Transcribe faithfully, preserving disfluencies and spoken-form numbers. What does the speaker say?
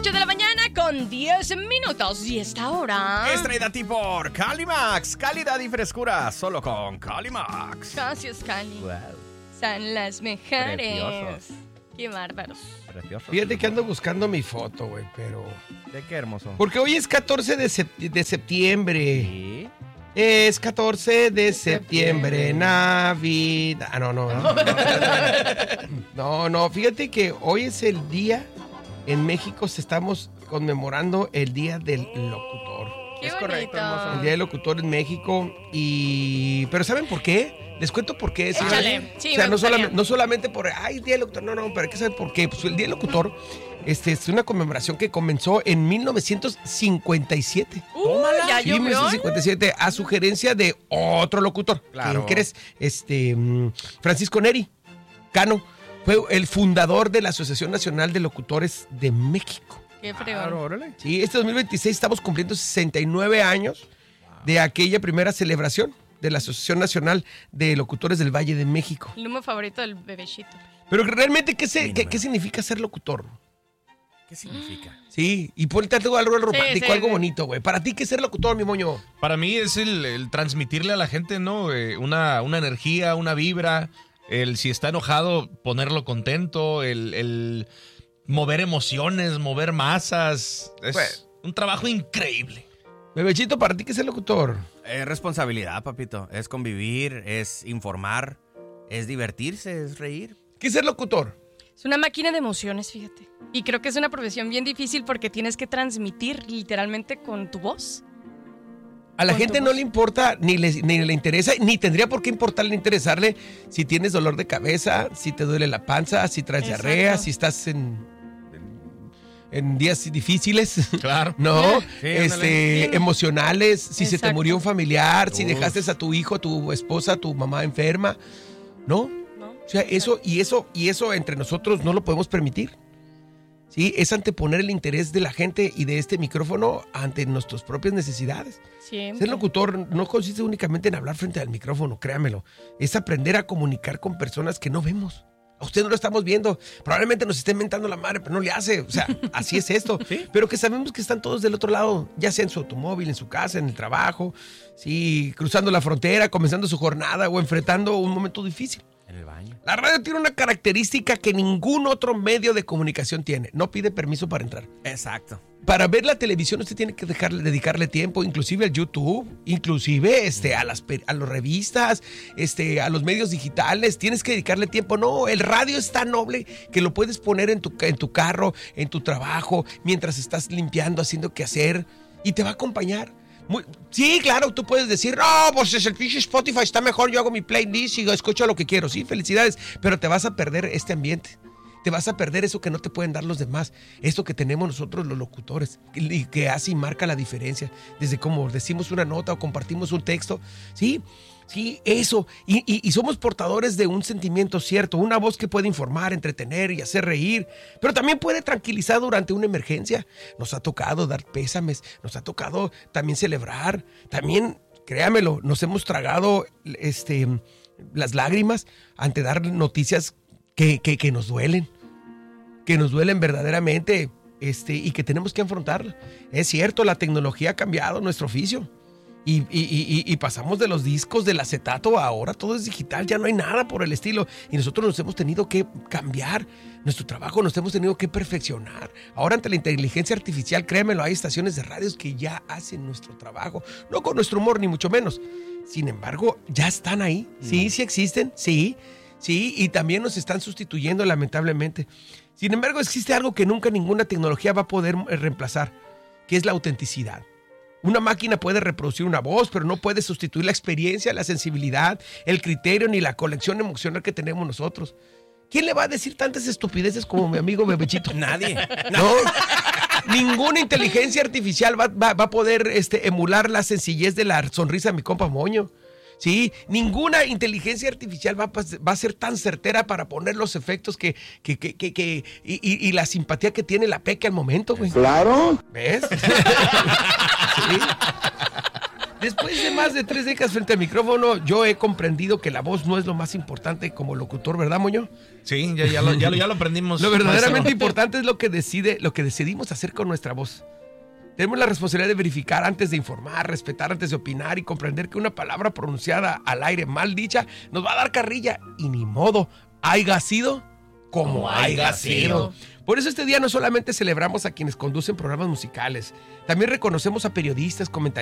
ocho de la mañana con diez minutos. Y esta hora es traída a ti por Calimax. Calidad y frescura solo con Calimax. Gracias, Cali. Wow. Son las mejores. Preciosos. Qué bárbaros. Precioso. Fíjate que ando buscando mi foto, güey, pero... ¿De qué hermoso? Porque hoy es catorce de, sept- de septiembre. ¿Sí? Es catorce de septiembre, Navidad. Ah, no, no, no. No, no, fíjate que hoy es el día, en México se estamos conmemorando el Día del Locutor. Qué Es bonito. correcto, hermoso. El Día del Locutor en México y... ¿Pero saben por qué? Les cuento por qué. ¿Sí? Échale. Sí, o sea, me no, gustaría. solamente, no solamente por, ay, Día del Locutor, no, no, pero hay que saber por qué. Pues el Día del Locutor este, es una conmemoración que comenzó en mil novecientos cincuenta y siete. Uh, ya Sí, llovió. mil novecientos cincuenta y siete, a sugerencia de otro locutor. Claro. ¿Quién crees? Este, mm, Francisco Neri Cano. Fue el fundador de la Asociación Nacional de Locutores de México. Qué fregón. Claro, órale. Sí, este dos mil veintiséis estamos cumpliendo sesenta y nueve años de aquella primera celebración de la Asociación Nacional de Locutores del Valle de México. El número favorito del bebecito. Pero realmente, ¿qué, se- Sí, qué, no, qué no. significa ser locutor? ¿Qué significa? Sí, y ponte algo, algo romántico, sí, algo sí. bonito, güey. ¿Para ti qué es ser locutor, mi moño? Para mí es el, el transmitirle a la gente, ¿no? Eh, una, una energía, una vibra. El si está enojado, ponerlo contento. El, el mover emociones, mover masas. Es Pues- un trabajo increíble. Bebechito, ¿para ti qué es ser locutor? Es responsabilidad, papito. Es convivir, es informar, es divertirse, es reír. ¿Qué es ser locutor? Es una máquina de emociones, fíjate. Y creo que es una profesión bien difícil porque tienes que transmitir literalmente con tu voz. A la Con gente tu no voz. le importa, ni le, ni le interesa, ni tendría por qué importarle, interesarle si tienes dolor de cabeza, si te duele la panza, si traes Exacto. diarrea, si estás en, en, en días difíciles. Claro. No, Sí, este, ándale. emocionales, si se te Exacto. murió un familiar, si Uf. dejaste a tu hijo, a tu esposa, a tu mamá enferma, ¿no? ¿No? O sea, eso y eso y eso entre nosotros no lo podemos permitir. Sí, es anteponer el interés de la gente y de este micrófono ante nuestras propias necesidades. Siempre. Ser locutor no consiste únicamente en hablar frente al micrófono, créamelo. Es aprender a comunicar con personas que no vemos. A usted no lo estamos viendo. Probablemente nos esté mentando la madre, pero no le hace. O sea, así es esto. Sí. Pero que sabemos que están todos del otro lado, ya sea en su automóvil, en su casa, en el trabajo, sí, cruzando la frontera, comenzando su jornada o enfrentando un momento difícil. En el baño. La radio tiene una característica que ningún otro medio de comunicación tiene. No pide permiso para entrar. Exacto. Para ver la televisión usted tiene que dejarle, dedicarle tiempo, inclusive al YouTube, inclusive este, a las per- a las revistas, este, a los medios digitales, tienes que dedicarle tiempo. No, el radio es tan noble que lo puedes poner en tu, en tu carro, en tu trabajo, mientras estás limpiando, haciendo qué hacer, y te va a acompañar. Muy- sí, claro, tú puedes decir, no, pues es el pinche Spotify, está mejor, yo hago mi playlist y escucho lo que quiero. Sí, felicidades, pero te vas a perder este ambiente. Te vas a perder eso que no te pueden dar los demás. Esto que tenemos nosotros los locutores. Y que hace y marca la diferencia. Desde cómo decimos una nota o compartimos un texto. Sí, sí, eso. Y, y- y somos portadores de un sentimiento cierto. Una voz que puede informar, entretener y hacer reír. Pero también puede tranquilizar durante una emergencia. Nos ha tocado dar pésames. Nos ha tocado también celebrar. También, créamelo, nos hemos tragado este, las lágrimas ante dar noticias que, que, que nos duelen. Que nos duelen verdaderamente, este, y que tenemos que afrontarla. Es cierto, la tecnología ha cambiado nuestro oficio. Y, y- y- y pasamos de los discos, del acetato, a ahora todo es digital, ya no hay nada por el estilo. Y nosotros nos hemos tenido que cambiar nuestro trabajo, nos hemos tenido que perfeccionar. Ahora ante la inteligencia artificial, créemelo, hay estaciones de radios que ya hacen nuestro trabajo. No con nuestro humor, ni mucho menos. Sin embargo, ya están ahí. Sí, sí existen, sí. Sí, y también nos están sustituyendo lamentablemente. Sin embargo, existe algo que nunca ninguna tecnología va a poder eh, reemplazar, que es la autenticidad. Una máquina puede reproducir una voz, pero no puede sustituir la experiencia, la sensibilidad, el criterio ni la conexión emocional que tenemos nosotros. ¿Quién le va a decir tantas estupideces como mi amigo Bebechito? Nadie. No, ninguna inteligencia artificial va, va- va a poder este, emular la sencillez de la sonrisa de mi compa Moño. Sí, ninguna inteligencia artificial va, a pas- va a ser tan certera para poner los efectos que, que, que, que- que- y, y- y la simpatía que tiene la Peque al momento, güey. Claro. ¿Ves? Sí. Después de más de tres décadas frente al micrófono, yo he comprendido que la voz no es lo más importante como locutor, ¿verdad, Moño? Sí, ya, ya, lo, ya, lo, ya lo aprendimos. Lo verdaderamente maestro. importante es lo que decide, lo que decidimos hacer con nuestra voz. Tenemos la responsabilidad de verificar antes de informar, respetar antes de opinar y comprender que una palabra pronunciada al aire mal dicha nos va a dar carrilla y ni modo, haiga sido como haiga sido. Por eso este día no solamente celebramos a quienes conducen programas musicales, también reconocemos a periodistas, comentaristas,